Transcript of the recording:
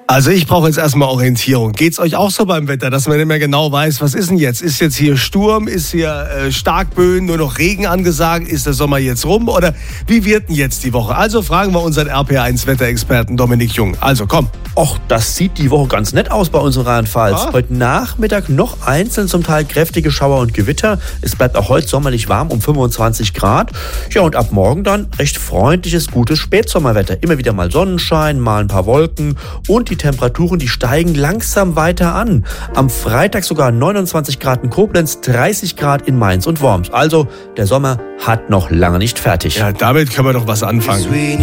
Also ich brauche jetzt erstmal Orientierung. Geht's euch auch so beim Wetter, dass man nicht mehr genau weiß, was ist denn jetzt? Ist jetzt hier Sturm, ist hier Starkböen, nur noch Regen angesagt? Ist der Sommer jetzt rum? Oder wie wird denn jetzt die Woche? Also fragen wir unseren RPA1-Wetterexperten Dominik Jung. Also komm. Och, das sieht die Woche ganz nett aus bei uns in Rheinland-Pfalz. Heute Nachmittag noch einzeln zum Teil kräftige Schauer und Gewitter. Es bleibt auch heute sommerlich warm um 25 Grad. Ja, und ab morgen dann recht freundliches, gutes Spätsommerwetter. Immer wieder mal Sonnenschein, mal ein paar Wolken und die Temperaturen, die steigen langsam weiter an. Am Freitag sogar 29 Grad in Koblenz, 30 Grad in Mainz und Worms. Also, der Sommer hat noch lange nicht fertig. Ja, damit können wir doch was anfangen.